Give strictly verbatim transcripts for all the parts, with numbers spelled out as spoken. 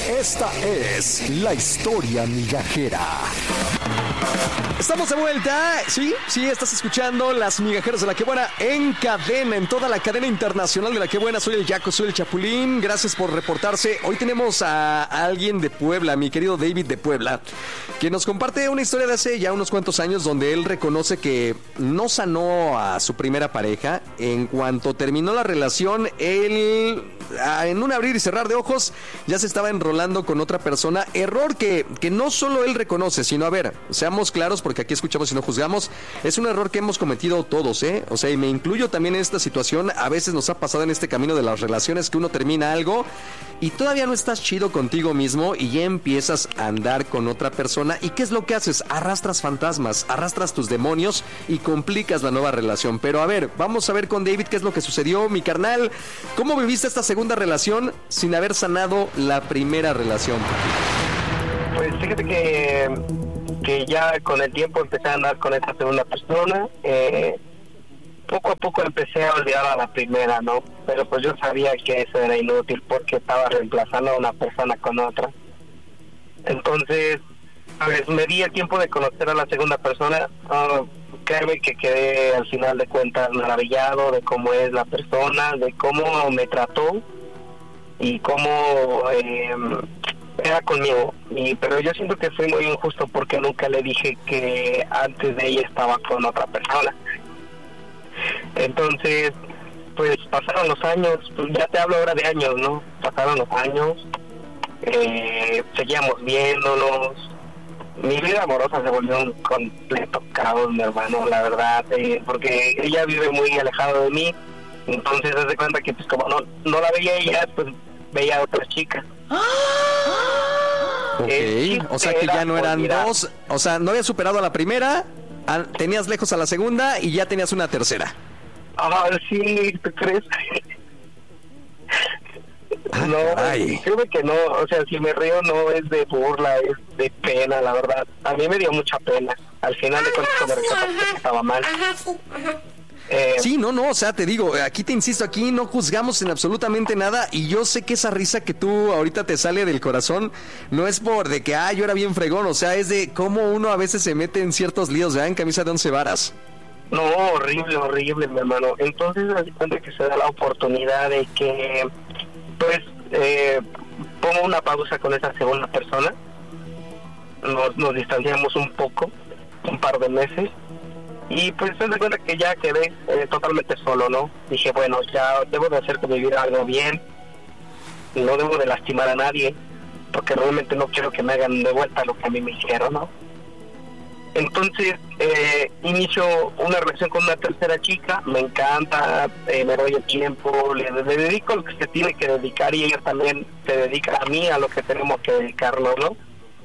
Esta es la historia migajera. Estamos de vuelta, sí, sí, estás escuchando Las Migajeras de La Que Buena en cadena, en toda la cadena internacional de La Que Buena. Soy el Yaco, soy el Chapulín, gracias por reportarse. Hoy tenemos a alguien de Puebla, mi querido David de Puebla, que nos comparte una historia de hace ya unos cuantos años donde él reconoce que no sanó a su primera pareja. En cuanto terminó la relación, él, en un abrir y cerrar de ojos, ya se estaba enrolando con otra persona. Error que, que no solo él reconoce, sino, a ver, seamos claros, porque aquí escuchamos y no juzgamos, es un error que hemos cometido todos, ¿eh? O sea, y me incluyo también en esta situación. A veces nos ha pasado en este camino de las relaciones que uno termina algo y todavía no estás chido contigo mismo y ya empiezas a andar con otra persona. ¿Y qué es lo que haces? Arrastras fantasmas, arrastras tus demonios y complicas la nueva relación. Pero a ver, vamos a ver con David qué es lo que sucedió, mi carnal. ¿Cómo viviste esta segunda relación sin haber sanado la primera relación? Pues fíjate que, que ya con el tiempo empecé a andar con esta segunda persona. Eh, poco a poco empecé a olvidar a la primera, ¿no? Pero pues yo sabía que eso era inútil porque estaba reemplazando a una persona con otra. Entonces, a ver, me di el tiempo de conocer a la segunda persona. Uh, créeme que quedé al final de cuentas maravillado de cómo es la persona, de cómo me trató y cómo eh, era conmigo. Y pero yo siento que fui muy injusto porque nunca le dije que antes de ella estaba con otra persona. Entonces, pues pasaron los años, pues ya te hablo ahora de años, ¿no? Pasaron los años, eh, seguíamos viéndonos. Mi vida amorosa se volvió un completo caos, mi hermano, la verdad, eh, porque ella vive muy alejado de mí. Entonces, haz de cuenta que pues como no, no la veía ella, pues veía a otras chicas. Ok, o sea que ya no eran olvidar. dos, o sea, no habías superado a la primera, a, tenías lejos a la segunda y ya tenías una tercera. Ah, sí, ¿tú crees? Ah, no, caray. creo que no, o sea, si me río no es de burla, es de pena, la verdad. A mí me dio mucha pena. Al final de cuentas me recordé que estaba mal. Eh, sí, no, no, o sea, te digo, aquí te insisto, aquí no juzgamos en absolutamente nada y yo sé que esa risa que tú ahorita te sale del corazón no es por de que, ah, yo era bien fregón, o sea, es de cómo uno a veces se mete en ciertos líos, ¿verdad? En camisa de once varas. No, horrible, horrible, mi hermano. Entonces me di cuenta que se da la oportunidad de que, pues, eh, pongo una pausa con esa segunda persona, nos, nos distanciamos un poco, un par de meses. Y pues se da cuenta que ya quedé eh, totalmente solo, ¿no? Dije, bueno, ya debo de hacer que mi vida algo bien, no debo de lastimar a nadie, porque realmente no quiero que me hagan de vuelta lo que a mí me hicieron, ¿no? Entonces, eh, inicio una relación con una tercera chica, me encanta, eh, me doy el tiempo, le, le dedico lo que se tiene que dedicar y ella también se dedica a mí, a lo que tenemos que dedicarnos, ¿no?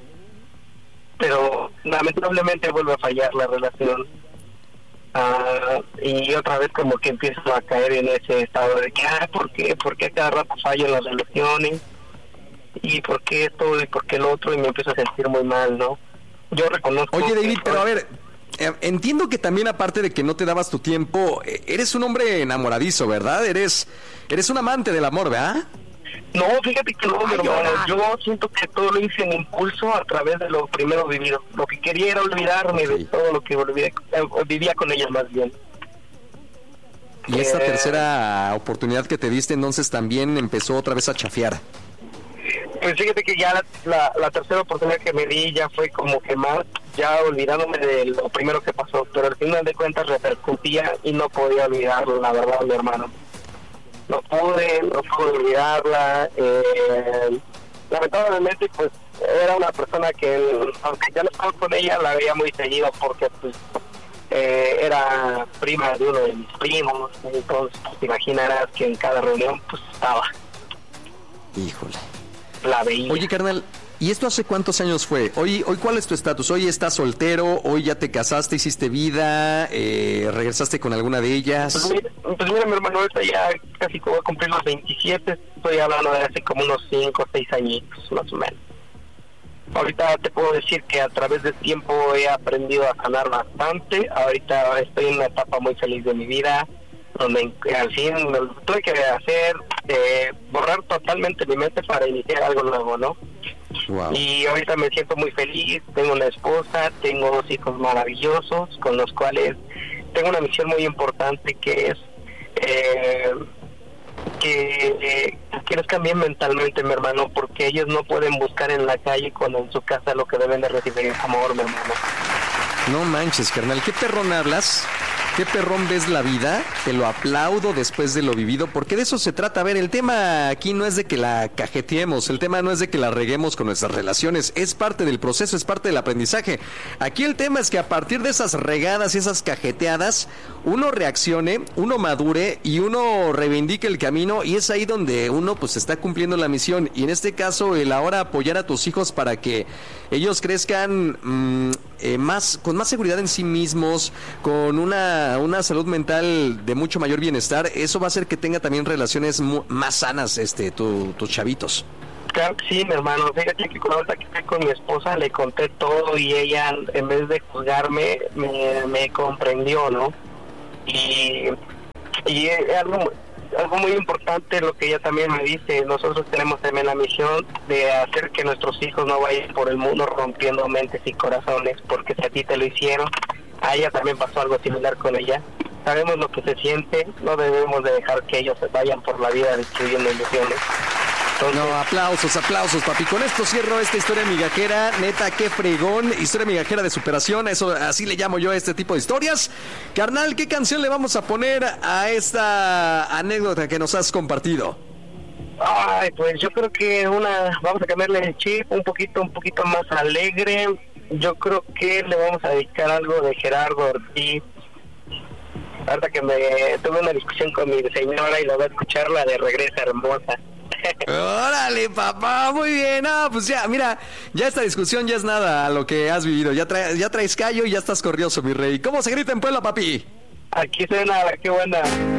Pero lamentablemente vuelve a fallar la relación. Uh, y otra vez como que empiezo a caer en ese estado de que, ah, ¿por qué? ¿Por qué cada rato fallo en las relaciones? ¿Y por qué esto? ¿Y por qué el otro? Y me empiezo a sentir muy mal, ¿no? Yo reconozco... Oye, David, que... pero a ver, eh, entiendo que también aparte de que no te dabas tu tiempo, eh, eres un hombre enamoradizo, ¿verdad? Eres eres un amante del amor, ¿verdad? No, fíjate que no, mi hermano. Yo siento que todo lo hice en impulso a través de lo primero vivido. Lo que quería era olvidarme okay. de todo lo que volvía, eh, vivía con ella más bien. Y esta eh, tercera oportunidad que te diste entonces también empezó otra vez a chafear. Pues fíjate que ya la, la, la tercera oportunidad que me di ya fue como que más, ya olvidándome de lo primero que pasó, pero al final de cuentas repercutía y no podía olvidarlo, la verdad, mi hermano. No pude, no pude olvidarla. Eh, lamentablemente, pues, era una persona que, aunque ya no estaba con ella, la veía muy seguido porque, pues, eh, era prima de uno de mis primos. Entonces, pues, te imaginarás que en cada reunión, pues, estaba. Híjole. La veía. Oye, carnal, ¿y esto hace cuántos años fue? Hoy, hoy ¿cuál es tu estatus? ¿Hoy estás soltero? ¿Hoy ya te casaste, hiciste vida? Eh, ¿Regresaste con alguna de ellas? Pues mira, pues mira, mi hermano, ahorita ya casi voy a cumplir los veintisiete. Estoy hablando de hace como unos cinco o seis añitos, más o menos. Ahorita te puedo decir que a través del tiempo he aprendido a sanar bastante. Ahorita estoy en una etapa muy feliz de mi vida. donde al fin tuve que hacer, eh, borrar totalmente mi mente para iniciar algo nuevo, ¿no? Wow. Y ahorita me siento muy feliz, tengo una esposa, tengo dos hijos maravillosos con los cuales tengo una misión muy importante que es eh, que eh, crezcan bien mentalmente, mi hermano, porque ellos no pueden buscar en la calle cuando en su casa lo que deben de recibir es amor, mi hermano. No manches, carnal, ¿qué perrón hablas? ¿Qué perrón ves la vida? Te lo aplaudo después de lo vivido, porque de eso se trata. A ver, el tema aquí no es de que la cajeteemos, el tema no es de que la reguemos con nuestras relaciones, es parte del proceso, es parte del aprendizaje. Aquí el tema es que a partir de esas regadas y esas cajeteadas, uno reaccione, uno madure y uno reivindique el camino, y es ahí donde uno pues está cumpliendo la misión. Y en este caso, el ahora apoyar a tus hijos para que ellos crezcan mmm, eh, más, con más seguridad en sí mismos, con una, una salud mental de mucho mayor bienestar, eso va a hacer que tenga también relaciones mu- más sanas, este, tu, tus chavitos. Claro que sí, mi hermano. Fíjate que con ahorita que estoy con mi esposa le conté todo y ella, en vez de juzgarme, me, me comprendió, ¿no? Y, y es algo, algo muy importante lo que ella también me dice. Nosotros tenemos también la misión de hacer que nuestros hijos no vayan por el mundo rompiendo mentes y corazones, porque si a ti te lo hicieron, a ella también pasó algo similar con ella. Sabemos lo que se siente, no debemos de dejar que ellos se vayan por la vida destruyendo ilusiones. Entonces... No, aplausos, aplausos, papi. Con esto cierro esta historia migajera. Neta, qué fregón. Historia migajera de superación. Eso, así le llamo yo a este tipo de historias. Carnal, ¿qué canción le vamos a poner a esta anécdota que nos has compartido? Ay, pues yo creo que una, vamos a cambiarle el chip un poquito, un poquito más alegre. Yo creo que le vamos a dedicar algo de Gerardo Ortiz. Ahorita que me tuve una discusión con mi señora y la voy a escuchar, la de Regresa Hermosa. Órale, papá, muy bien. Ah, pues ya, mira, ya esta discusión ya es nada a lo que has vivido. Ya, traes, ya traes callo y ya estás corrioso, mi rey. ¿Cómo se grita en Puebla, papi? Aquí suena, qué buena.